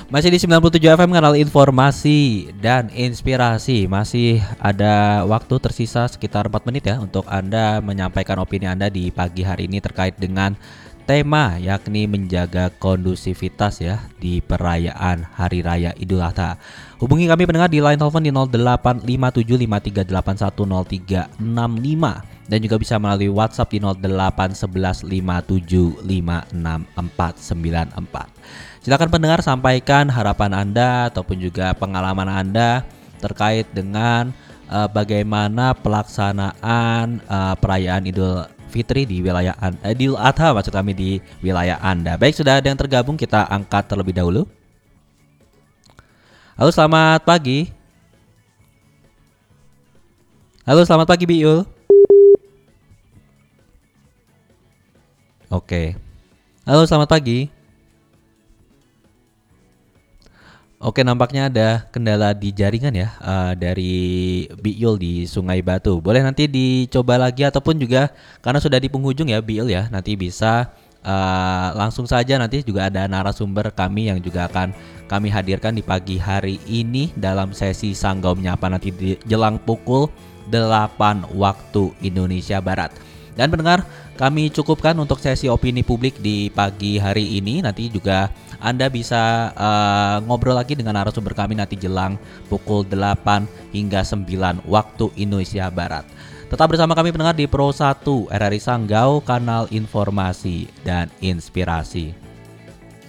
Masih di 97 FM kanal informasi dan inspirasi. Masih ada waktu tersisa sekitar 4 menit ya untuk Anda menyampaikan opini Anda di pagi hari ini terkait dengan tema yakni menjaga kondusivitas ya di perayaan Hari Raya Idul Adha. Hubungi kami pendengar di line telepon di 085753810365 dan juga bisa melalui WhatsApp di 081157564494. Silakan pendengar sampaikan harapan Anda ataupun juga pengalaman Anda terkait dengan bagaimana pelaksanaan perayaan Idul Fitri di wilayah Idul Adha maksud kami di wilayah Anda. Baik, sudah ada yang tergabung, kita angkat terlebih dahulu. Halo, selamat pagi. Halo, selamat pagi Biul. Oke. Halo, selamat pagi. Oke, nampaknya ada kendala di jaringan ya dari Biul di Sungai Batu. Boleh nanti dicoba lagi ataupun juga karena sudah di penghujung ya Biul ya, nanti bisa langsung saja, nanti juga ada narasumber kami yang juga akan kami hadirkan di pagi hari ini dalam sesi Sanggau Menyapa nanti di jelang pukul 8 waktu Indonesia Barat. Dan pendengar, kami cukupkan untuk sesi opini publik di pagi hari ini. Nanti juga Anda bisa ngobrol lagi dengan narasumber kami nanti jelang pukul 8 hingga 9 waktu Indonesia Barat. Tetap bersama kami pendengar di Pro 1 RRI Sanggau, kanal informasi dan inspirasi.